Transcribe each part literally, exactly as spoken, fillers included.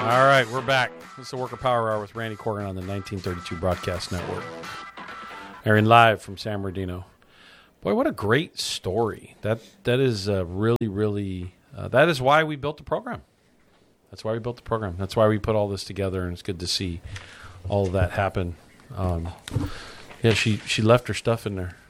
All right, we're back. This is the Worker Power Hour with Randy Corgan on the nineteen thirty-two Broadcast Network. Airing live from San Bernardino. Boy, what a great story. That That is uh, really, really, uh, that is why we built the program. That's why we built the program. That's why we put all this together, and it's good to see all of that happen. Um, yeah, she, she left her stuff in there.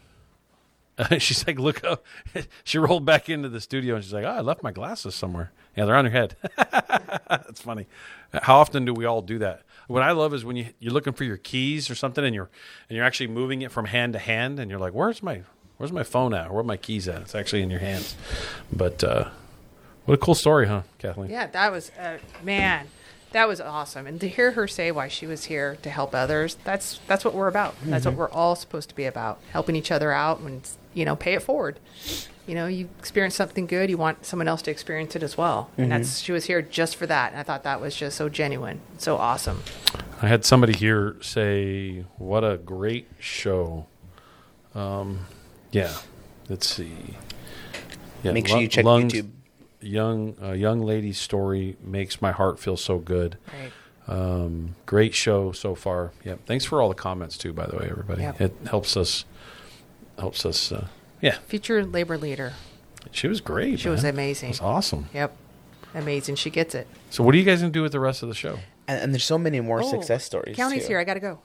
She's like, look up. She rolled back into the studio and she's like, oh, I left my glasses somewhere. Yeah, they're on your head. That's funny. How often do we all do that? What I love is when you, you're looking for your keys or something and you're and you're actually moving it from hand to hand and you're like, where's my where's my phone at? Where are my keys at? It's actually in your hands. But uh, what a cool story, huh, Kathleen? Yeah, that was, uh, man, that was awesome. And to hear her say why she was here to help others, that's that's what we're about. Mm-hmm. That's what we're all supposed to be about, helping each other out and, you know, pay it forward. You know, you experience something good, you want someone else to experience it as well. Mm-hmm. And that's she was here just for that. And I thought that was just so genuine, so awesome. I had somebody here say, what a great show. Um, yeah, let's see. Yeah, Make sure you check lungs, YouTube. Young, uh, young lady's story makes my heart feel so good. Right. Um, great show so far. Yeah, thanks for all the comments too, by the way, everybody. Yep. It helps us, helps us, uh, yeah. Future labor leader. She was great. She man. was amazing. It was awesome. Yep. Amazing. She gets it. So what are you guys going to do with the rest of the show? And, and there's so many more Oh, success stories. County's too. here. I got to go.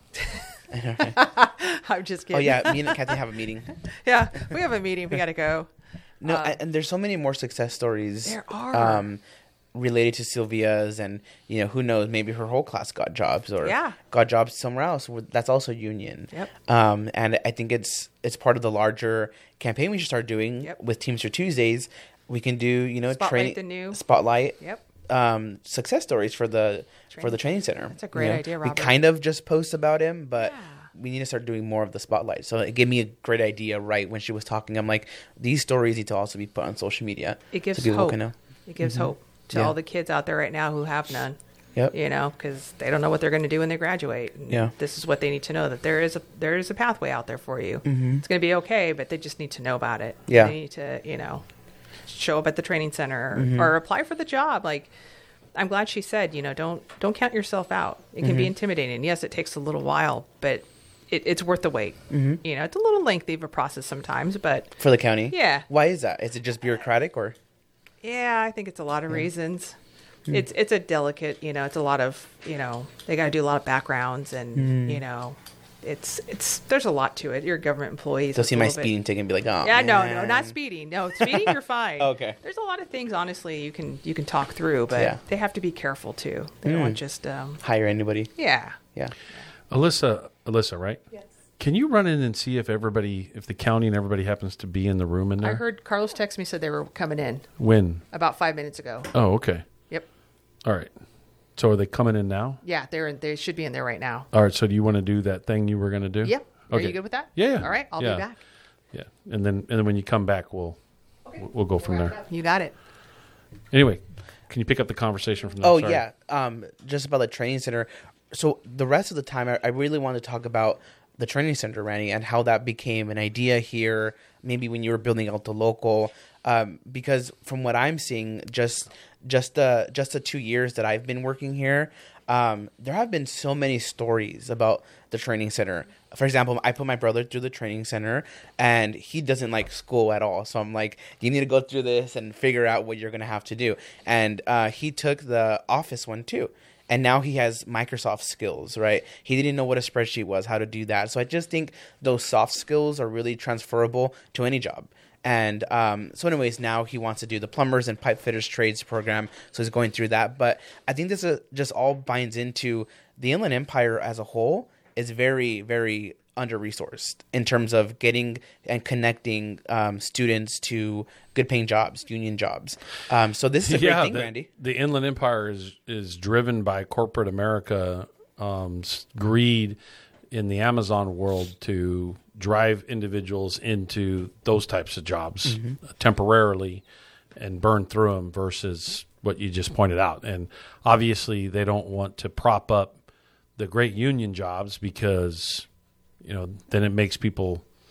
I'm just kidding. Oh, yeah. Me and Kathy have a meeting. Yeah. We have a meeting. We got to go. No, Uh, and there's so many more success stories. There are. Um, related to Sylvia's, and you know, who knows, maybe her whole class got jobs or Yeah. got jobs somewhere else. That's also union. Yep. Um, and I think it's it's part of the larger campaign we should start doing Yep. with Teamster Tuesdays. We can do, you know, Spotlight training the new- spotlight. Yep. Um, success stories for the for the training center. That's a great you know? idea, We Robert. kind of just post about him, but Yeah. we need to start doing more of the spotlight. So it gave me a great idea right when she was talking. I'm like, these stories need to also be put on social media. It gives so people hope. can know. It gives hope to Yeah. all the kids out there right now who have none. Yep. You know, because they don't know what they're going to do when they graduate. And Yeah. This is what they need to know, that there is a there is a pathway out there for you. Mm-hmm. It's going to be okay, but they just need to know about it. Yeah. They need to, you know, show up at the training center or, Mm-hmm. or apply for the job. Like, I'm glad she said, you know, don't don't count yourself out. It can Mm-hmm. be intimidating. Yes, it takes a little while, but it, it's worth the wait. Mm-hmm. You know, it's a little lengthy of a process sometimes, but For the county? Yeah. Why is that? Is it just bureaucratic or? yeah, I think it's a lot of reasons. It's it's a delicate, you know, it's a lot of, you know, they got to do a lot of backgrounds and, you know, it's it's there's a lot to it. You're a government employee. so They'll it's see a my little bit- speeding ticket and be like, oh, Yeah, no, man. no, not speeding. No, speeding, you're fine. Okay. There's a lot of things, honestly, you can you can talk through, but Yeah. they have to be careful too. They don't want just, um, Hire anybody. yeah. Yeah. Alyssa, Alyssa, right? Yes. Can you run in and see if everybody, if the county and everybody happens to be in the room in there? I heard Carlos text me, said they were coming in When? about five minutes ago. Oh, okay. Yep. All right. So are they coming in now? Yeah, they're in, they should be in there right now. All right. So do you want to do that thing you were going to do? Yep. Are Okay. you good with that? Yeah, yeah. All right, I'll Yeah. be back. Yeah. And then and then when you come back, we'll we'll go from there. You got it. Anyway, can you pick up the conversation from there? Oh Sorry. yeah, um, just about the training center. So the rest of the time, I, I really want to talk about the training center, Randy, and how that became an idea here. Maybe when you were building out the local, um, because from what I'm seeing, just just the just the two years that I've been working here, um, there have been so many stories about the training center. For example, I put my brother through the training center, and he doesn't like school at all. So I'm like, you need to go through this and figure out what you're going to have to do. And uh, he took the office one too. And now he has Microsoft skills, right? He didn't know what a spreadsheet was, how to do that. So I just think those soft skills are really transferable to any job. And um, so anyways, now he wants to do the plumbers and pipe fitters trades program. So he's going through that. But I think this is just all binds into the Inland Empire as a whole is very, very under-resourced in terms of getting and connecting um, students to good-paying jobs, union jobs. Um, so this is a great yeah, thing, the, Randy. The Inland Empire is is driven by corporate America um, greed in the Amazon world to drive individuals into those types of jobs Mm-hmm. temporarily and burn through them versus what you just pointed out. And obviously they don't want to prop up the great union jobs because, you know, then it makes people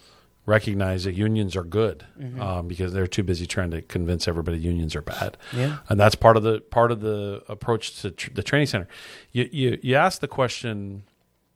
recognize that unions are good Mm-hmm. um, because they're too busy trying to convince everybody unions are bad. Yeah. And that's part of the part of the approach to tr- the training center. You you you asked the question,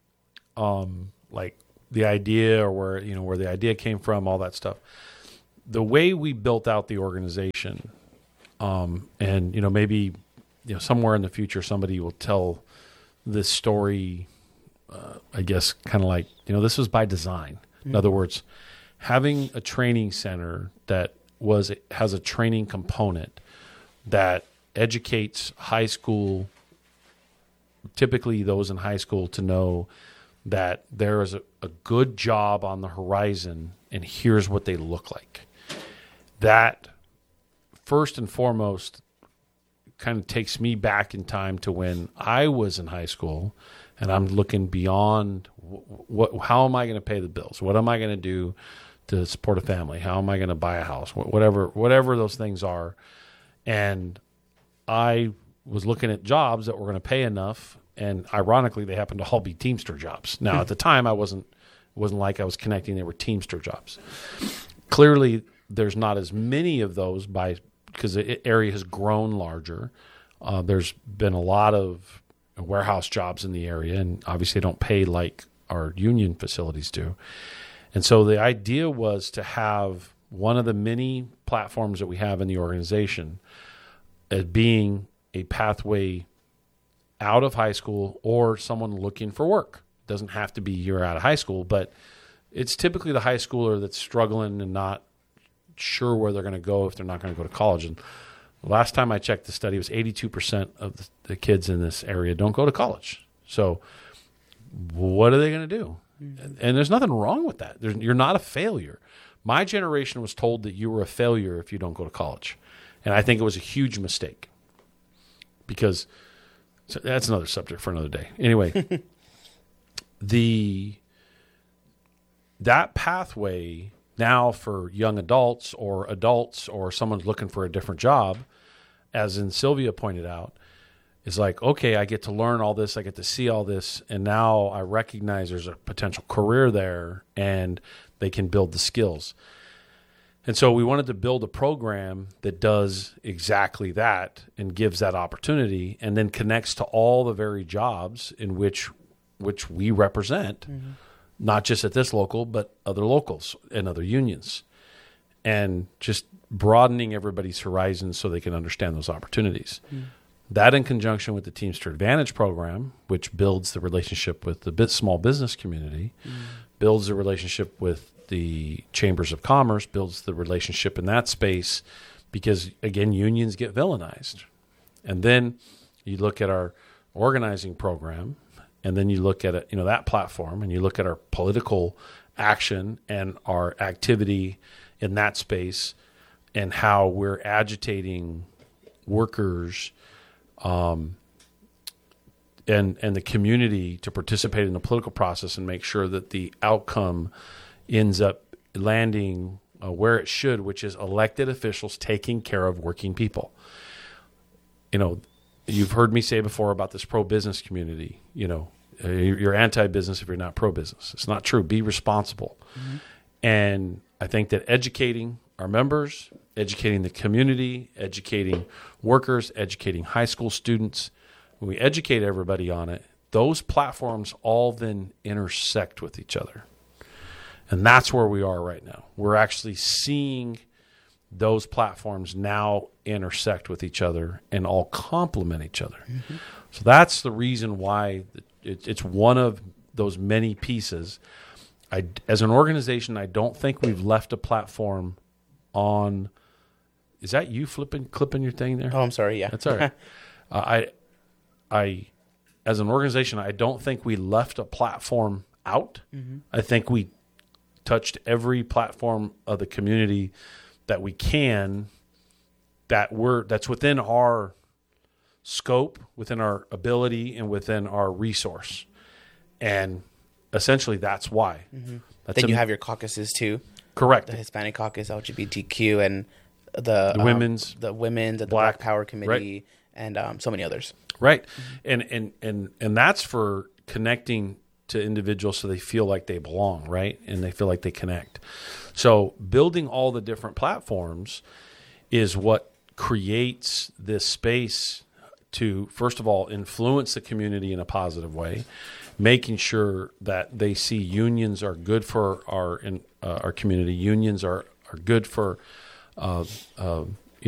um, like the idea or where you know where the idea came from, all that stuff. The way we built out the organization, um, and you know maybe you know somewhere in the future somebody will tell this story. Uh, I guess kind of like you know this was by design. In other words, having a training center that was has a training component that educates high school, typically those in high school, to know that there is a, a good job on the horizon and here's what they look like. That, first and foremost, kind of takes me back in time to when I was in high school and I'm looking beyond what, how am I going to pay the bills? What am I going to do to support a family? How am I going to buy a house? Whatever, whatever those things are. And I was looking at jobs that were going to pay enough. And ironically, they happened to all be Teamster jobs. Now, at the time, I wasn't, it wasn't like I was connecting. They were Teamster jobs. Clearly, there's not as many of those by because the area has grown larger. Uh, there's been a lot of warehouse jobs in the area, and obviously, they don't pay like our union facilities do. And so the idea was to have one of the many platforms that we have in the organization as being a pathway out of high school or someone looking for work. It doesn't have to be you're out of high school, but it's typically the high schooler that's struggling and not sure where they're going to go if they're not going to go to college. And the last time I checked the study, it was eighty-two percent of the, the kids in this area don't go to college. So what are they going to do? And there's nothing wrong with that. There's, you're not a failure. My generation was told that you were a failure if you don't go to college. And I think it was a huge mistake because so that's another subject for another day. Anyway, the that pathway now for young adults or adults or someone looking for a different job, as in Sylvia pointed out, is like, okay, I get to learn all this, I get to see all this, and now I recognize there's a potential career there and they can build the skills. And so we wanted to build a program that does exactly that and gives that opportunity and then connects to all the very jobs in which which we represent, mm-hmm. not just at this local, but other locals and other unions. And just broadening everybody's horizons so they can understand those opportunities. Mm. That in conjunction with the Teamster Advantage program, which builds the relationship with the bit small business community, mm. builds the relationship with the chambers of commerce, builds the relationship in that space because, again, unions get villainized. And then you look at our organizing program, and then you look at it, you know, that platform, and you look at our political action and our activity in that space and how we're agitating workers um, and and the community to participate in the political process and make sure that the outcome ends up landing uh, where it should, which is elected officials taking care of working people. You know, you've heard me say before about this pro-business community. You know, uh, you're anti-business if you're not pro-business. It's not true. Be responsible. Mm-hmm. And I think that educating our members, educating the community, educating workers, educating high school students, when we educate everybody on it, those platforms all then intersect with each other. And that's where we are right now. We're actually seeing those platforms now intersect with each other and all complement each other. Mm-hmm. So that's the reason why it, it's one of those many pieces. I, as an organization, I don't think we've left a platform on. Is that you flipping, clipping your thing there? Oh, I'm sorry. Yeah, that's all right. uh, I, I, as an organization, I don't think we left a platform out. Mm-hmm. I think we touched every platform of the community that we can. That we're that's within our scope, within our ability, and within our resource, and essentially that's why. Mm-hmm. That's then a, you have your caucuses too. Correct. The Hispanic Caucus, L G B T Q, and the, the um, women's, the women's, the Black, Black Power Committee, right. and um, so many others. Right, mm-hmm. and and and and that's for connecting to individuals so they feel like they belong, right? And they feel like they connect. So building all the different platforms is what creates this space to, first of all, influence the community in a positive way, making sure that they see unions are good for our in, uh, our community. Unions are, are good for uh, uh,